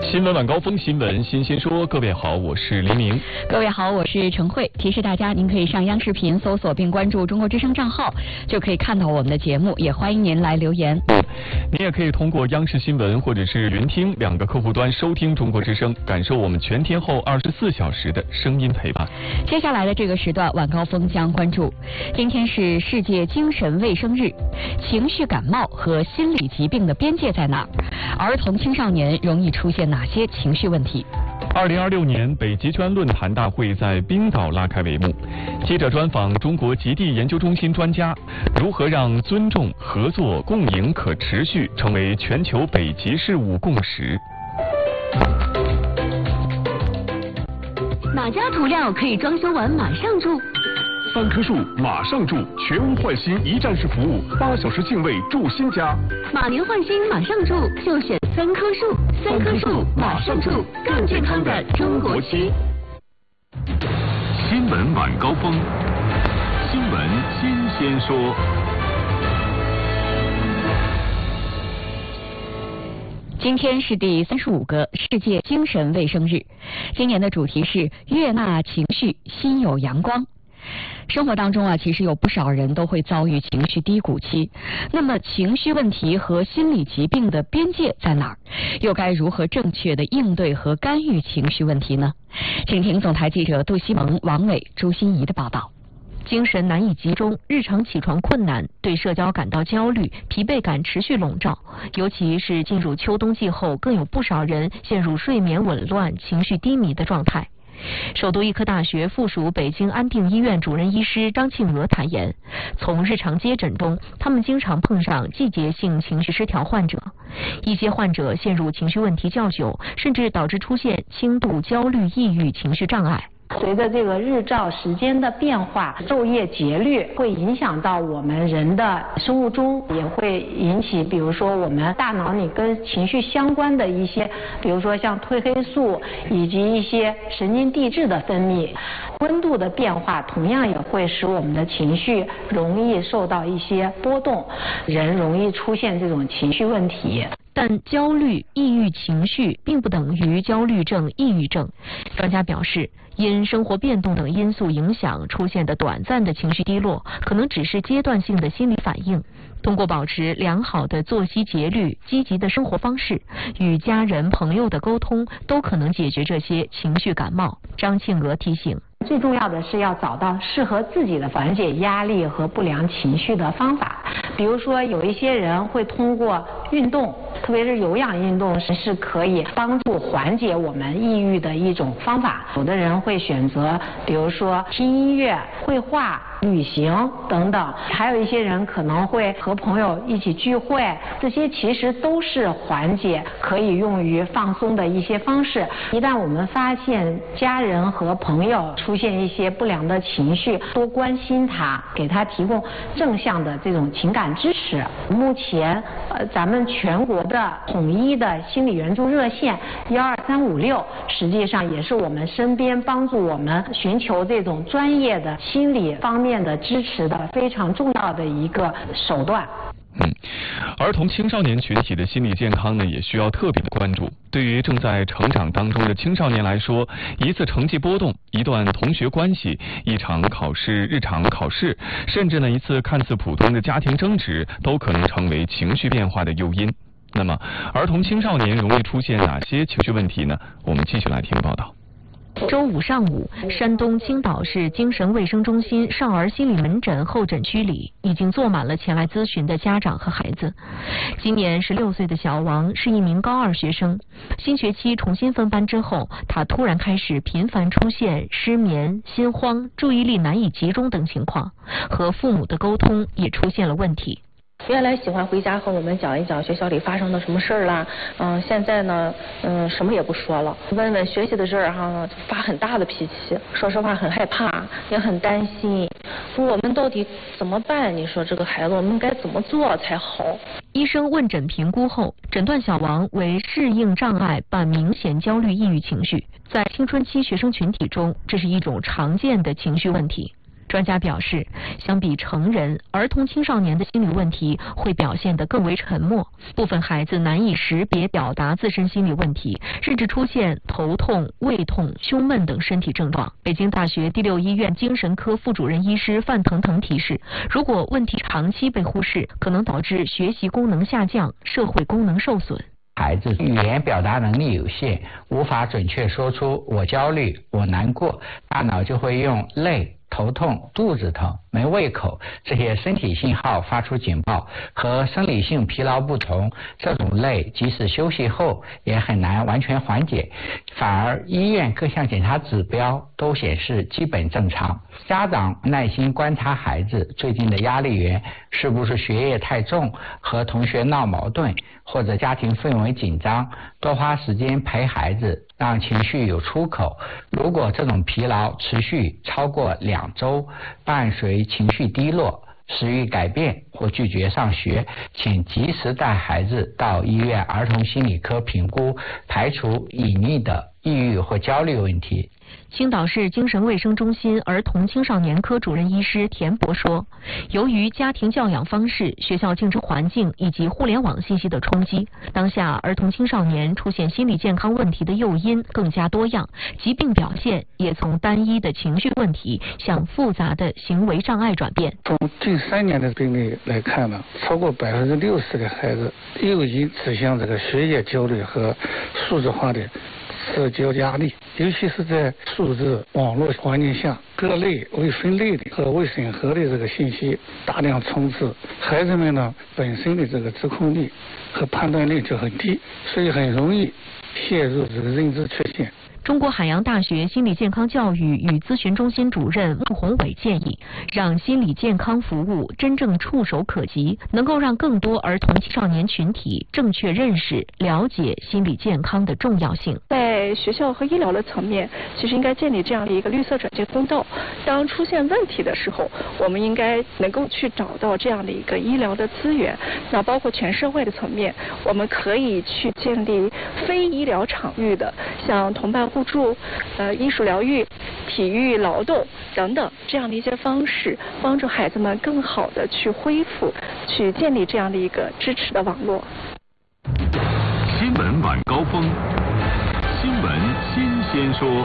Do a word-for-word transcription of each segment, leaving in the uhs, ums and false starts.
新闻晚高峰，新闻新鲜说。各位好，我是黎明。 各位好，我是陈慧。提示大家，您可以上央视频搜索并关注中国之声账号，就可以看到我们的节目。也欢迎您来留言。 嗯，您也可以通过央视新闻或者是云听两个客户端收听中国之声，感受我们全天候二十四小时的声音陪伴。 接下来的这个时段，晚高峰将关注：今天是世界精神卫生日，情绪感冒和心理疾病的边界在哪儿？儿童青少年容易出现哪些情绪问题？ 二零二六年北极圈论坛大会在冰岛拉开帷幕。记者专访中国极地研究中心专家，如何让尊重、合作、共赢、可持续成为全球北极事务共识？ 哪家涂料可以装修完马上住？ 三棵树马上住，全屋换新一站式服务，八小时净位住新家。 马年换新马上住，就选三棵树，三棵树马上住，更健康的中国区。 新闻晚高峰，新闻新鲜说。 今天是第三十五个世界精神卫生日，今年的主题是悦纳情绪，心有阳光。生活当中啊，其实有不少人都会遭遇情绪低谷期。那么，情绪问题和心理疾病的边界在哪儿？又该如何正确的应对和干预情绪问题呢？请听总台记者杜西蒙、王伟、朱欣怡的报道。 精神难以集中，日常起床困难，对社交感到焦虑，疲惫感持续笼罩。尤其是进入秋冬季后，更有不少人陷入睡眠紊乱、情绪低迷的状态。首都医科大学附属北京安定医院主任医师张庆娥坦言，从日常接诊中，他们经常碰上季节性情绪失调患者，一些患者陷入情绪问题较久，甚至导致出现轻度焦虑、抑郁情绪障碍。 随着这个日照时间的变化，昼夜节律会影响到我们人的生物钟，也会引起比如说我们大脑里跟情绪相关的一些，比如说像褪黑素以及一些神经递质的分泌。温度的变化同样也会使我们的情绪容易受到一些波动，人容易出现这种情绪问题。 但焦虑、抑郁情绪并不等于焦虑症、抑郁症。专家表示，因生活变动等因素影响出现的短暂的情绪低落，可能只是阶段性的心理反应。通过保持良好的作息节律、积极的生活方式、与家人朋友的沟通，都可能解决这些情绪感冒。张庆娥提醒， 最重要的是要找到适合自己的缓解压力和不良情绪的方法。比如说，有一些人会通过运动，特别是有氧运动是是可以帮助缓解我们抑郁的一种方法。有的人会选择，比如说听音乐、绘画、旅行等等，还有一些人可能会和朋友一起聚会，这些其实都是缓解可以用于放松的一些方式。一旦我们发现家人和朋友出现一些不良的情绪，多关心他，给他提供正向的这种情感支持。目前呃咱们全国的统一的心理援助热线幺二三五六，实际上也是我们身边帮助我们寻求这种专业的心理方面的支持的非常重要的一个手段。 嗯，儿童青少年群体的心理健康呢，也需要特别的关注。对于正在成长当中的青少年来说，一次成绩波动、一段同学关系、一场考试、日常考试，甚至呢一次看似普通的家庭争执，都可能成为情绪变化的诱因。那么，儿童青少年容易出现哪些情绪问题呢？我们继续来听报道。 周五上午，山东青岛市精神卫生中心少儿心理门诊候诊区里已经坐满了前来咨询的家长和孩子。今年十六岁的小王是一名高二学生，新学期重新分班之后，他突然开始频繁出现失眠、心慌、注意力难以集中等情况，和父母的沟通也出现了问题。 原来喜欢回家和我们讲一讲学校里发生的什么事儿啦，嗯，现在呢，嗯，什么也不说了，问问学习的事儿哈，发很大的脾气，说实话很害怕，也很担心。我们到底怎么办？你说这个孩子，我们该怎么做才好？ 医生问诊评估后，诊断小王为适应障碍伴明显焦虑抑郁情绪，在青春期学生群体中，这是一种常见的情绪问题。 专家表示，相比成人，儿童青少年的心理问题会表现得更为沉默，部分孩子难以识别表达自身心理问题，甚至出现头痛、胃痛、胸闷等身体症状。北京大学第六医院精神科副主任医师范腾腾提示，如果问题长期被忽视，可能导致学习功能下降、社会功能受损。 孩子语言表达能力有限，无法准确说出我焦虑、我难过，大脑就会用累、头痛、肚子疼、没胃口这些身体信号发出警报。和生理性疲劳不同，这种累即使休息后也很难完全缓解，反而医院各项检查指标都显示基本正常。家长耐心观察孩子最近的压力源，是不是学业太重，和同学闹矛盾，或者家庭氛围紧张，多花时间陪孩子，让情绪有出口。如果这种疲劳持续超过两周，伴随情绪低落、食欲改变或拒绝上学，请及时带孩子到医院儿童心理科评估，排除隐匿的抑郁或焦虑问题。 青岛市精神卫生中心儿童青少年科主任医师田博说，由于家庭教养方式、学校竞争环境以及互联网信息的冲击，当下儿童青少年出现心理健康问题的诱因更加多样，疾病表现也从单一的情绪问题向复杂的行为障碍转变。 从近三年的病例来看呢，超过百分之六十的孩子又已指向这个学业焦虑和数字化的社交压力，尤其是在数字网络环境下，各类未分类的和未审核的这个信息大量充斥，孩子们呢本身的这个自控力和判断力就很低，所以很容易陷入这个认知缺陷。 中国海洋大学心理健康教育与咨询中心主任孟宏伟建议，让心理健康服务真正触手可及，能够让更多儿童青少年群体正确认识、了解心理健康的重要性。 在学校和医疗的层面，其实应该建立这样的一个绿色转接通道。当出现问题的时候，我们应该能够去找到这样的一个医疗的资源。那包括全社会的层面，我们可以去建立非医疗场域的，像同伴互助、呃艺术疗愈、体育劳动等等这样的一些方式，帮助孩子们更好的去恢复，去建立这样的一个支持的网络。 新闻晚高峰，新闻新鲜说。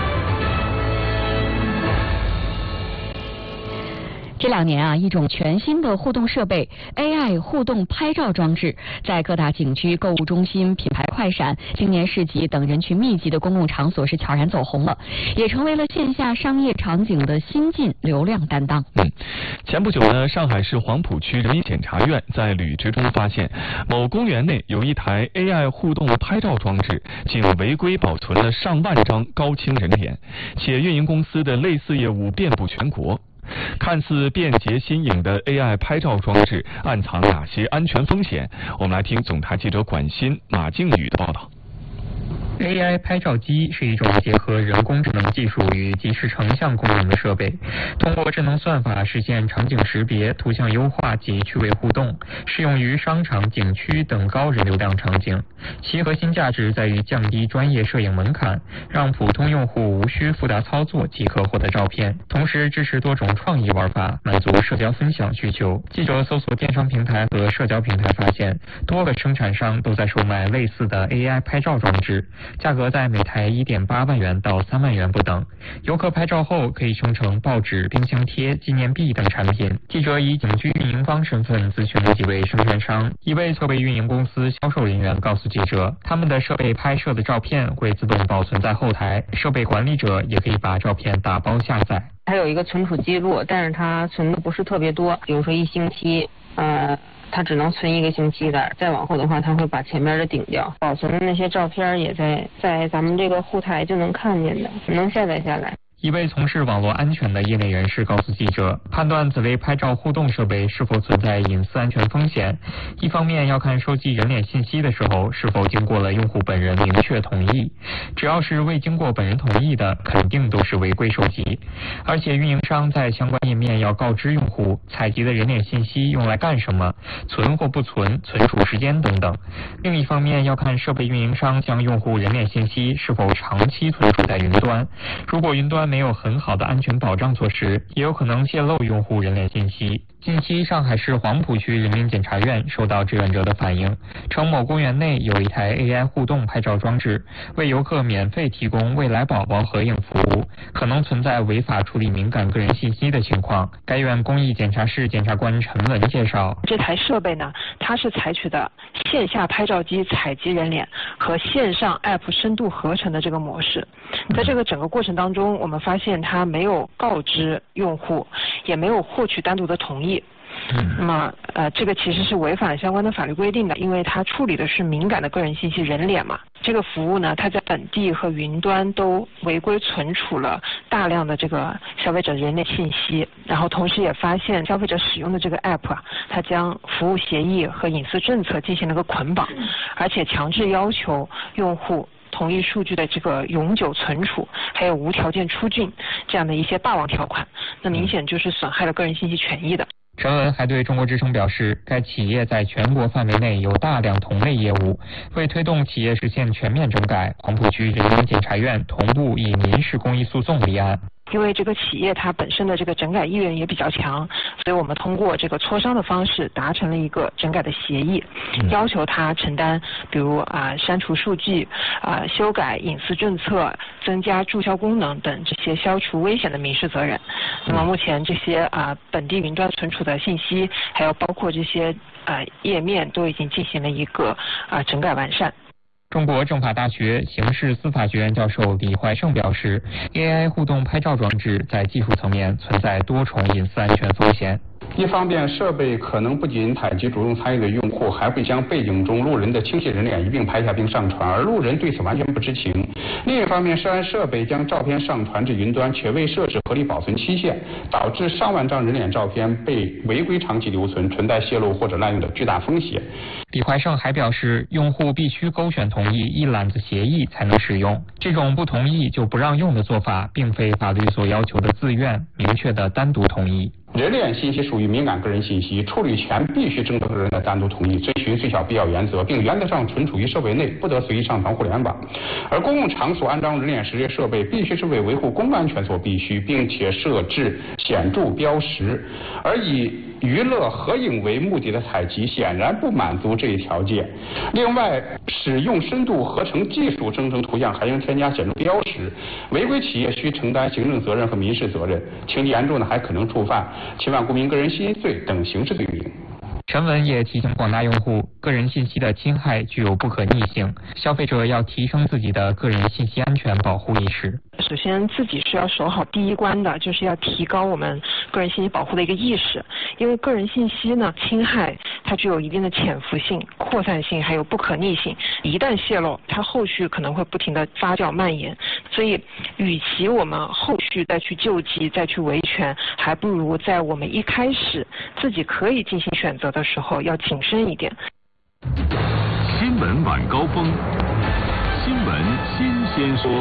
这两年啊，一种全新的互动设备 A I 互动拍照装置，在各大景区、购物中心、品牌快闪、青年市集等人群密集的公共场所是悄然走红了，也成为了线下商业场景的新晋流量担当。 嗯，前不久呢，上海市黄浦区人民检察院在履职中发现，某公园内有一台 A I 互动拍照装置，竟违规保存了上万张高清人脸，且运营公司的类似业务遍布全国。看似便捷新颖的 A I 拍照装置暗藏哪些安全风险？我们来听总台记者管欣、马静宇的报道。 A I 拍照机是一种结合人工智能技术与即时成像功能的设备，通过智能算法实现场景识别、图像优化及趣味互动，适用于商场、景区等高人流量场景。其核心价值在于降低专业摄影门槛，让普通用户无需复杂操作即可获得照片，同时支持多种创意玩法，满足社交分享需求。记者搜索电商平台和社交平台发现，多个生产商都在售卖类似的 A I 拍照装置，价格在每台 一点八万元到三万元不等。游客拍照后可以生成报纸、冰箱贴、纪念币等产品。记者以景区运营方身份咨询了几位生产商，一位设备运营公司销售人员告诉记者，他们的设备拍摄的照片会自动保存在后台，设备管理者也可以把照片打包下载。 它有一个存储记录，但是它存的不是特别多，比如说一星期，呃。它只能存一个星期的，再往后的话，它会把前面的顶掉。保存的那些照片也在在咱们这个后台就能看见的，能下载下来。 一位从事网络安全的业内人士告诉记者，判断此类拍照互动设备是否存在隐私安全风险，一方面要看收集人脸信息的时候是否经过了用户本人明确同意，只要是未经过本人同意的，肯定都是违规收集。而且运营商在相关页面要告知用户采集的人脸信息用来干什么，存或不存、存储时间等等。另一方面要看设备运营商将用户人脸信息是否长期存储在云端，如果云端关没有很好的安全保障措施，也有可能泄露用户人脸信息。近期，上海市黄浦区人民检察院收到志愿者的反映，称某公园内有一台 A I 互动拍照装置，为游客免费提供未来宝宝合影服务，可能存在违法处理敏感个人信息的情况。该院公益检察室检察官陈文介绍， 这台设备呢，它是采取的线下拍照机采集人脸和线上 App 深度合成的这个模式。在这个整个过程当中，我们发现它没有告知用户，也没有获取单独的同意。那么，呃，这个其实是违反了相关的法律规定的，因为它处理的是敏感的个人信息人脸嘛。这个服务呢，它在本地和云端都违规存储了大量的这个消费者人脸信息，然后同时也发现消费者使用的这个 app 啊，它将服务协议和隐私政策进行了个捆绑，而且强制要求用户同意数据的这个永久存储，还有无条件出境这样的一些霸王条款，那明显就是损害了个人信息权益的。 陈文还对中国之声表示，该企业在全国范围内有大量同类业务，为推动企业实现全面整改，黄浦区人民检察院同步以民事公益诉讼立案。 因为这个企业它本身的这个整改意愿也比较强，所以我们通过这个磋商的方式达成了一个整改的协议，要求他承担比如啊删除数据、啊修改隐私政策、增加注销功能等这些消除危险的民事责任。那么目前这些啊本地云端存储的信息，还有包括这些啊页面都已经进行了一个啊整改完善。 中国政法大学刑事司法学院教授李怀胜表示 ，A I 互动拍照装置在技术层面存在多重隐私安全风险。 一方面，设备可能不仅采集主动参与的用户，还会将背景中路人的清晰人脸一并拍下并上传，而路人对此完全不知情。另一方面，涉案设备将照片上传至云端，却未设置合理保存期限，导致上万张人脸照片被违规长期留存，存在泄露或者滥用的巨大风险。 李怀胜还表示，用户必须勾选同意一揽子协议才能使用，这种不同意就不让用的做法，并非法律所要求的自愿明确的单独同意。 人脸信息属于敏感个人信息，处理权必须征得个人的单独同意，遵循最小必要原则，并原则上存储于设备内，不得随意上传互联网。而公共场所安装人脸识别设备，必须是为维护公共安全所必须，并且设置显著标识。而以娱乐合影为目的的采集显然不满足这一条件。另外，使用深度合成技术生成图像还应添加显著标识，违规企业需承担行政责任和民事责任，情节严重的还可能触犯侵犯公民个人信息罪等刑事罪名。 陈文也提醒广大用户，个人信息的侵害具有不可逆性，消费者要提升自己的个人信息安全保护意识。 首先，自己是要守好第一关的，就是要提高我们个人信息保护的一个意识。因为个人信息呢，侵害它具有一定的潜伏性、扩散性，还有不可逆性。一旦泄露，它后续可能会不停的发酵蔓延。所以，与其我们后续再去救济、再去维权，还不如在我们一开始自己可以进行选择的时候要谨慎一点。 新闻晚高峰，新闻新鲜说。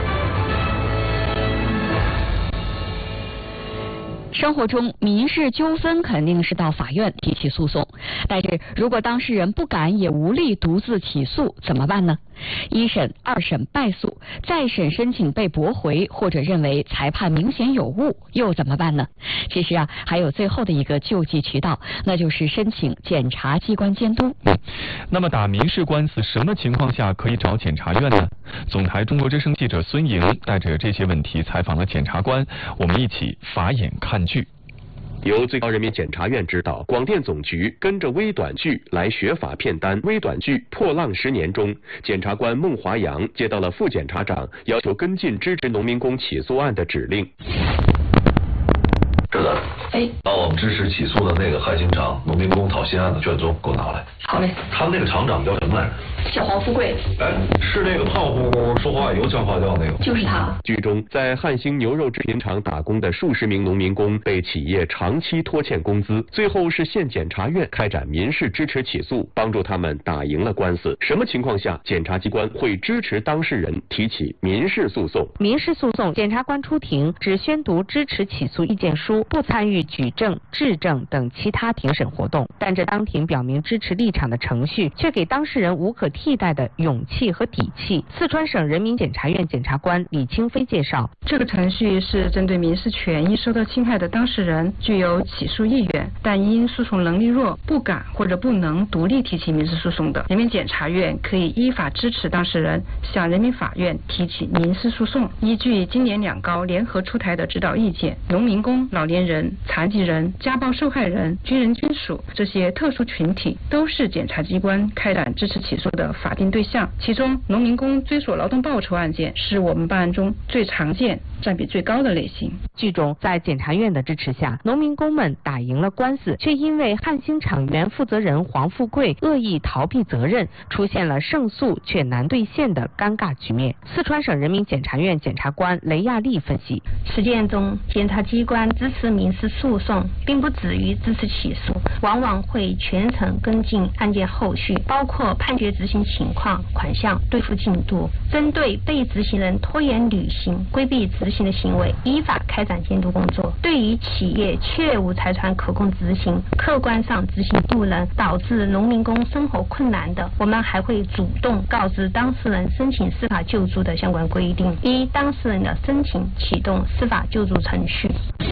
生活中民事纠纷肯定是到法院提起诉讼，但是如果当事人不敢也无力独自起诉怎么办呢？一审、二审败诉，再审申请被驳回，或者认为裁判明显有误，又怎么办呢？其实啊，还有最后的一个救济渠道，那就是申请检察机关监督。 嗯，那么打民事官司什么情况下可以找检察院呢？总台中国之声记者孙莹带着这些问题采访了检察官，我们一起法眼看剧。 由最高人民检察院指导，广电总局跟着微短剧来学法片单微短剧《破浪十年》中，检察官孟华阳接到了副检察长要求跟进支持农民工起诉案的指令。 是的，哎，把我们支持起诉的那个害警长农民工讨薪案的卷宗给我拿来。 好嘞。 他们那个厂长叫什么来着？ 小黄富贵。 哎，是那个胖乎乎、说话油腔滑调那个。 就是他。 剧中，在汉兴牛肉制品厂打工的数十名农民工被企业长期拖欠工资，最后是县检察院开展民事支持起诉，帮助他们打赢了官司。什么情况下检察机关会支持当事人提起民事诉讼？ 民事诉讼，检察官出庭只宣读支持起诉意见书，不参与举证、质证等其他庭审活动，但这当庭表明支持立场的程序，却给当事人无可替替代的勇气和底气。四川省人民检察院检察官李清飞介绍， 这个程序是针对民事权益受到侵害的当事人具有起诉意愿，但因诉讼能力弱，不敢或者不能独立提起民事诉讼的，人民检察院可以依法支持当事人向人民法院提起民事诉讼。依据今年两高联合出台的指导意见，农民工、老年人、残疾人、家暴受害人、军人军属这些特殊群体都是检察机关开展支持起诉的法定对象。其中，农民工追索劳动报酬案件是我们办案中最常见、占比最高的类型。 剧中，在检察院的支持下，农民工们打赢了官司，却因为汉兴厂原负责人黄富贵恶意逃避责任，出现了胜诉却难兑现的尴尬局面。四川省人民检察院检察官雷亚丽分析， 实践中，检察机关支持民事诉讼并不止于支持起诉，往往会全程跟进案件后续，包括判决执行情况、款项、兑付进度，针对被执行人拖延履行、规避执行的行为，依法开展监督工作。对于企业确无财产可供执行，客观上执行不能，导致农民工生活困难的，我们还会主动告知当事人申请司法救助的相关规定，依当事人的申请启动司法救助程序。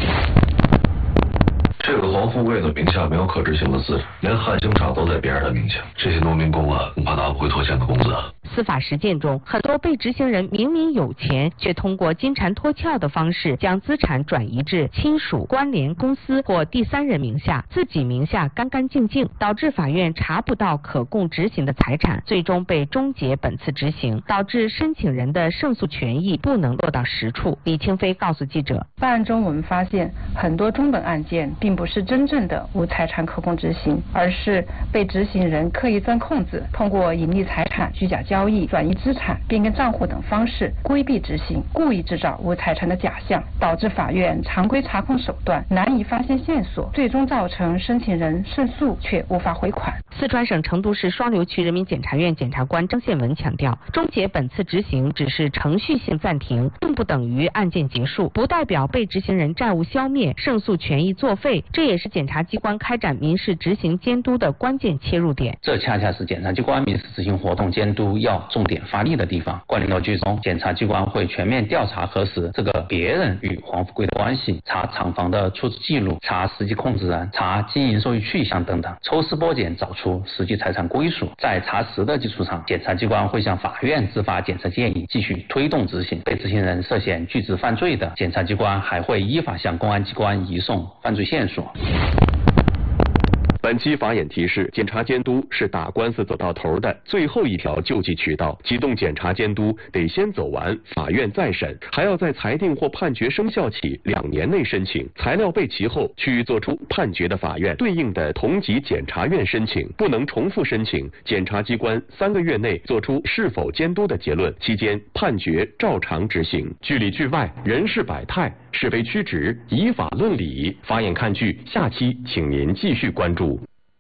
这个黄富贵的名下没有可执行的资产，连汉兴厂都在别人的名下，这些农民工啊，恐怕拿不回拖欠的工资啊。 司法实践中，很多被执行人明明有钱，却通过金蝉脱壳的方式将资产转移至亲属、关联公司或第三人名下，自己名下干干净净，导致法院查不到可供执行的财产，最终被终结本次执行，导致申请人的胜诉权益不能落到实处。李清飞告诉记者， 办案中我们发现，很多中本案件并不是真正的无财产可供执行，而是被执行人刻意钻空子，通过隐匿财产、虚假交易、转移资产、变更账户等方式规避执行，故意制造无财产的假象，导致法院常规查控手段难以发现线索，最终造成申请人胜诉却无法回款。 四川省成都市双流区人民检察院检察官张宪文强调，终结本次执行只是程序性暂停，并不等于案件结束，不代表被执行人债务消灭、胜诉权益作废，这也是检察机关开展民事执行监督的关键切入点。 这恰恰是检察机关民事执行活动监督要重点发力的地方。关联到剧中，检察机关会全面调查核实这个别人与黄富贵的关系，查厂房的出资记录，查实际控制人，查经营收益去向等等，抽丝剥茧找出实际财产归属。在查实的基础上，检察机关会向法院自发检测建议，继续推动执行。被执行人涉嫌巨资犯罪的，检察机关还会依法向公安机关移送犯罪线索。 本期法眼提示：检察监督是打官司走到头的最后一条救济渠道，启动检察监督得先走完法院再审，还要在裁定或判决生效起两年内申请，材料备齐后去作出判决的法院对应的同级检察院申请，不能重复申请。检察机关三个月内作出是否监督的结论，期间判决照常执行。剧里剧外，人事百态，是非曲直，以法论理。法眼看剧，下期请您继续关注。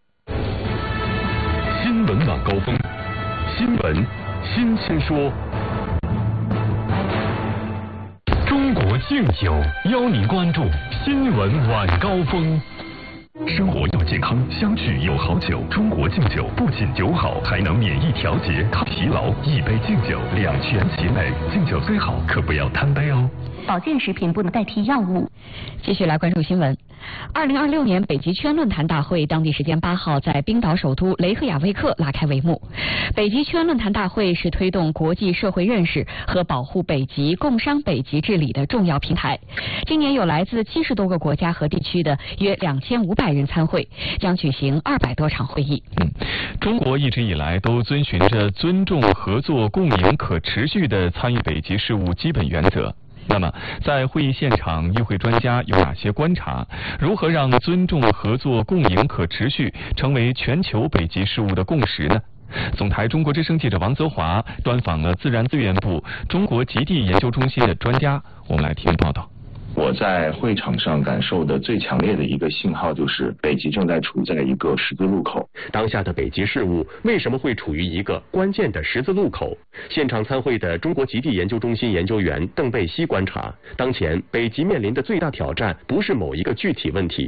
新闻晚高峰，新闻新鲜说。中国敬酒邀您关注新闻晚高峰。生活要健康，相聚有好酒。中国敬酒不仅酒好，还能免疫调节、抗疲劳。一杯敬酒，两全其美。敬酒最好，可不要贪杯哦。 保健食品不能代替药物。 继续来关注新闻。二零二六年北极圈论坛大会当地时间八号在冰岛首都雷克雅未克拉开帷幕。北极圈论坛大会是推动国际社会认识和保护北极、共商北极治理的重要平台。今年有来自七十多个国家和地区的约两千五百人参会，将举行二百多场会议。 嗯，中国一直以来都遵循着尊重、合作、共赢、可持续的参与北极事务基本原则。那么，在会议现场，与会专家有哪些观察？如何让尊重、合作、共赢、可持续成为全球北极事务的共识呢？总台中国之声记者王泽华专访了自然资源部中国极地研究中心的专家，我们来听报道。 我在会场上感受的最强烈的一个信号就是，北极正在处在一个十字路口。 当下的北极事务为什么会处于一个关键的十字路口？现场参会的中国极地研究中心研究员邓贝西观察，当前北极面临的最大挑战不是某一个具体问题，